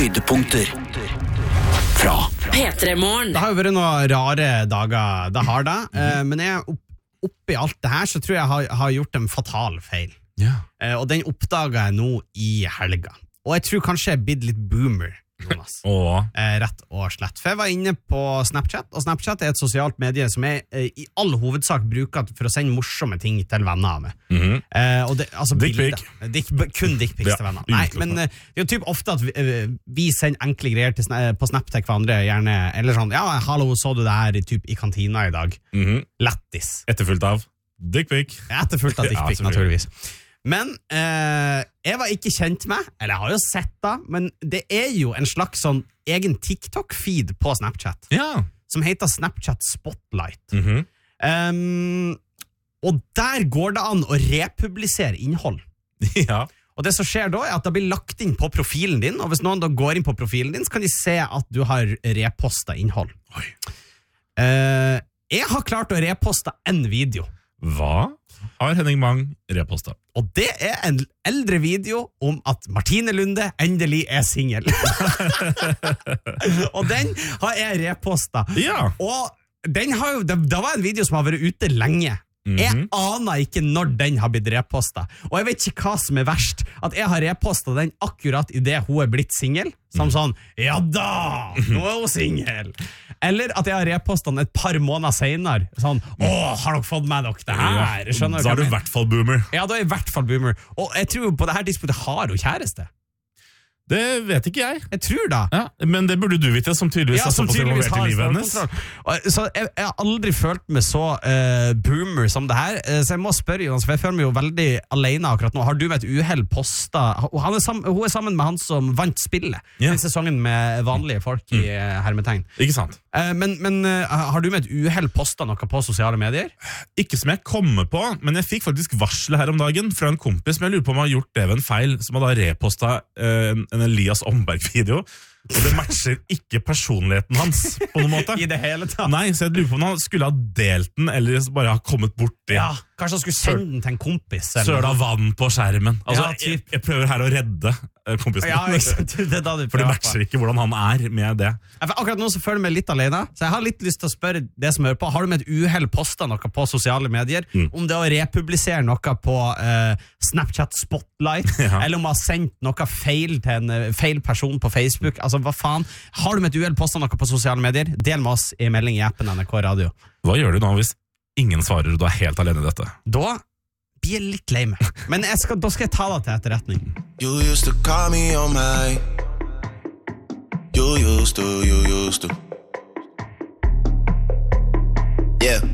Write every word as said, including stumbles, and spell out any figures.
Høydepunkter fra P tre Morgen. Det har jo vært noen rare dager, det har det. Mm-hmm. Men jeg, opp, oppi alt det her, så tror jeg jeg har, har gjort en fatal feil. Ja. Og den oppdaget jeg nå i helga. Og jeg tror kanskje jeg er blitt litt boomer, Jonas. Åh. Eh, rett og slett. For jeg var inne på Snapchat, og Snapchat er et sosialt medie som jeg eh, i all hovedsak bruker for å sende morsomme ting til venner av meg. Mm-hmm. eh, og det, altså Dickpic. Dick, kun dickpics Ja, til venner. Nei, men eh, det er jo typ ofte at vi, eh, vi sender enkle greier til, sna- på Snap til hverandre, gjerne, eller sånn, ja, hallo, så du det her i, typ, i kantina i dag? Mm-hmm. Lettis. Etterfulgt av dickpic. Etterfulgt av dickpic, Ja, naturligvis. Men eh, jeg var ikke kjent med, eller jeg har jo sett det, men det er jo en slags sånn egen TikTok-feed på Snapchat, Ja. som heter Snapchat Spotlight. Mm-hmm. Um, og der går det an å republisere innhold. Ja. Og det som skjer da er at det blir lagt inn på profilen din, og hvis noen da går inn på profilen din, så kan de se at du har repostet innhold. Oi. Uh, jeg har klart å reposte en video. Hva har Henning Mang repostet? Og det er en eldre video om at Martine Lunde endelig er single. Og den har jeg repostet. Ja. Og den har jo, det, det var en video som har vært ute lenge. Mm-hmm. Jeg aner ikke når den har blitt repostet. Og jeg vet ikke hva som er verst. At jeg har repostet den akkurat i det hun er blitt single. Som sånn, ja da, nå er hun single. Eller at jeg har repostet den et par måneder senere. Sånn, åh, har dere fått med dere det her? Skjønner Da dere er du hva i hvert fall boomer. Ja, da er jeg i hvert fall boomer. Og jeg tror på det her tidspunktet har hun kjæreste. Det vet ikke jeg. Jeg tror da. Ja, men det burde du vite, som tydeligvis Ja, er som såpass tydeligvis involvert har i livet hennes. kontroll. Og, så jeg, jeg har aldri følt meg så uh, boomer som det her. Uh, så jeg må spørre, Jonas, for jeg føler meg jo veldig alene akkurat nå. Har du ved et uheld postet han er sam, Hun er sammen med han som vant spillet. Ja. Den sesongen med vanlige folk i uh, hermetegn. Ikke sant? Uh, men men uh, har du med et uheld postet noe på sosiale medier? Ikke som jeg kommer på, men jeg fikk faktisk varsel her om dagen fra en kompis, men jeg lurer på om han har gjort det ved en feil, som har da repostet uh, en, en Elias Omberg-video, og det matcher ikke personligheten hans på noen måte. I det hele tatt? Nei, så jeg lurer på om han skulle ha delt den, eller bare ha kommet borti. Ja, kanskje han skulle sende den til en kompis? Søla vann på skjermen. Altså, Ja, typ. jeg, jeg prøver her å redde uh, kompisen. Ja, ikke sant? Det er da du For det prøver på. matcher ikke hvordan han er med det. Ja, for akkurat nå så føler jeg meg litt alene, så jeg har litt lyst til å spørre det som hører på. Har du med et uheld postet noe på sosiale medier? Mm. Om det å republisere noe på uh, Snapchat Spotlight, Ja. eller om å ha sendt noe feil til en uh, feil person på Facebook? Altså, hva faen? Har du med et uheld postet noe på sosiale medier? Del med oss i melding i appen N R K Radio. Hva gjør du nå hvis ingen svarer, og du er helt alene i dette? Da blir jeg litt lei meg. Men jeg skal, da skal jeg ta det til etterretning. You used to call me on my You used to, you used to Yeah